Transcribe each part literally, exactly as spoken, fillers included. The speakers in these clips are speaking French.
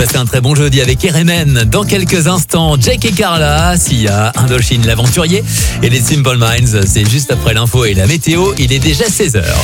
Passez un très bon jeudi avec R M N. Dans quelques instants, Jake et Carla, Sia, Indochine l'aventurier et les Simple Minds. C'est juste après l'info et la météo. Il est déjà seize heures.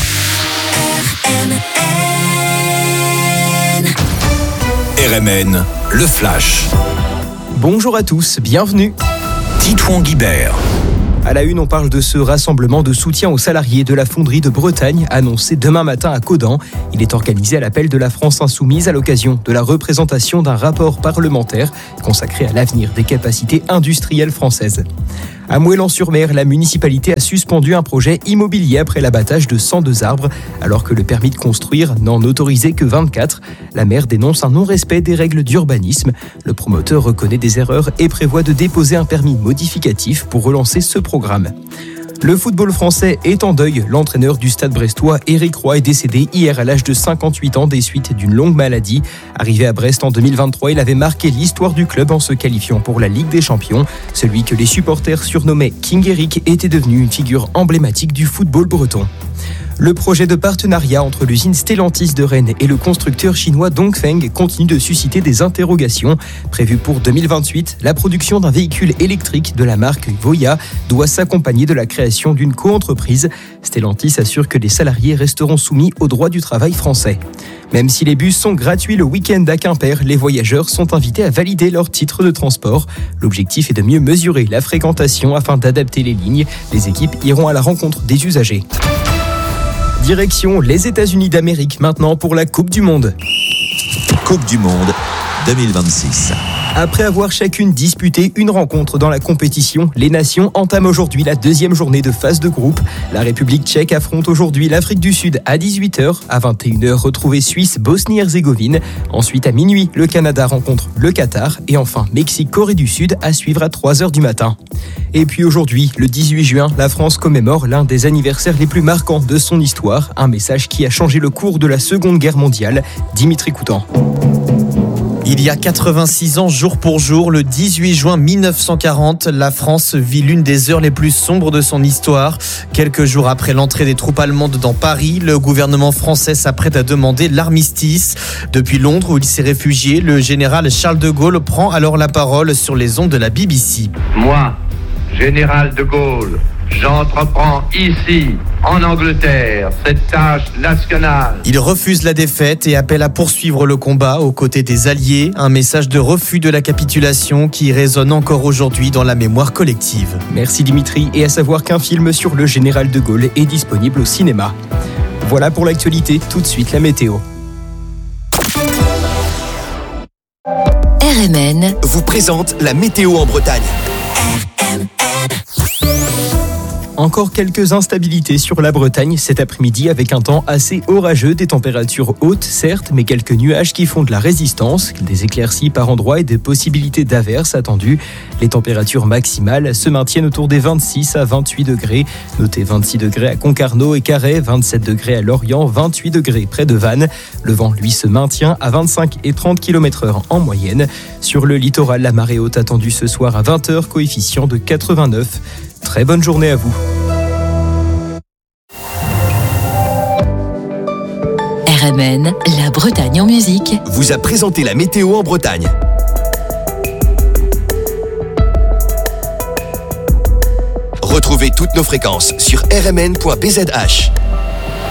R M N, le flash. Bonjour à tous, bienvenue. Titouan Guibert. À la une, on parle de ce rassemblement de soutien aux salariés de la fonderie de Bretagne annoncé demain matin à Caudan. Il est organisé à l'appel de la France Insoumise à l'occasion de la représentation d'un rapport parlementaire consacré à l'avenir des capacités industrielles françaises. À Moëlan-sur-Mer, la municipalité a suspendu un projet immobilier après l'abattage de cent deux arbres, alors que le permis de construire n'en autorisait que vingt-quatre. La maire dénonce un non-respect des règles d'urbanisme. Le promoteur reconnaît des erreurs et prévoit de déposer un permis modificatif pour relancer ce programme. Le football français est en deuil. L'entraîneur du Stade brestois, Éric Roy, est décédé hier à l'âge de cinquante-huit ans des suites d'une longue maladie. Arrivé à Brest en deux mille vingt-trois, il avait marqué l'histoire du club en se qualifiant pour la Ligue des Champions. Celui que les supporters surnommaient King Eric était devenu une figure emblématique du football breton. Le projet de partenariat entre l'usine Stellantis de Rennes et le constructeur chinois Dongfeng continue de susciter des interrogations. Prévu pour deux mille vingt-huit, la production d'un véhicule électrique de la marque Voya doit s'accompagner de la création d'une coentreprise. Stellantis assure que les salariés resteront soumis au droit du travail français. Même si les bus sont gratuits le week-end à Quimper, les voyageurs sont invités à valider leur titre de transport. L'objectif est de mieux mesurer la fréquentation afin d'adapter les lignes. Les équipes iront à la rencontre des usagers. Direction les États-Unis d'Amérique maintenant pour la Coupe du Monde. Coupe du Monde deux mille vingt-six. Après avoir chacune disputé une rencontre dans la compétition, les nations entament aujourd'hui la deuxième journée de phase de groupe. La République tchèque affronte aujourd'hui l'Afrique du Sud à dix-huit heures. À vingt et une heures, retrouvez Suisse, Bosnie-Herzégovine. Ensuite, à minuit, le Canada rencontre le Qatar. Et enfin, Mexique, Corée du Sud à suivre à trois heures du matin. Et puis aujourd'hui, le dix-huit juin, la France commémore l'un des anniversaires les plus marquants de son histoire. Un message qui a changé le cours de la Seconde Guerre mondiale. Dimitri Coutan. Il y a quatre-vingt-six ans, jour pour jour, le dix-huit juin mille neuf cent quarante, la France vit l'une des heures les plus sombres de son histoire. Quelques jours après l'entrée des troupes allemandes dans Paris, le gouvernement français s'apprête à demander l'armistice. Depuis Londres, où il s'est réfugié, le général Charles de Gaulle prend alors la parole sur les ondes de la B B C. Moi, général de Gaulle, j'entreprends ici, en Angleterre, cette tâche nationale. Il refuse la défaite et appelle à poursuivre le combat aux côtés des Alliés. Un message de refus de la capitulation qui résonne encore aujourd'hui dans la mémoire collective. Merci Dimitri. Et à savoir qu'un film sur le général de Gaulle est disponible au cinéma. Voilà pour l'actualité. Tout de suite la météo. R M N vous présente la météo en Bretagne. R M N. Encore quelques instabilités sur la Bretagne cet après-midi avec un temps assez orageux, des températures hautes certes, mais quelques nuages qui font de la résistance, des éclaircies par endroits et des possibilités d'averses attendues. Les températures maximales se maintiennent autour des vingt-six à vingt-huit degrés. Notez vingt-six degrés à Concarneau et Carhaix, vingt-sept degrés à Lorient, vingt-huit degrés près de Vannes. Le vent, lui, se maintient à vingt-cinq et trente kilomètres heure en moyenne. Sur le littoral, la marée haute attendue ce soir à vingt heures, coefficient de quatre-vingt-neuf. Très bonne journée à vous. R M N, la Bretagne en musique, vous a présenté la météo en Bretagne. Retrouvez toutes nos fréquences sur r m n point b z h.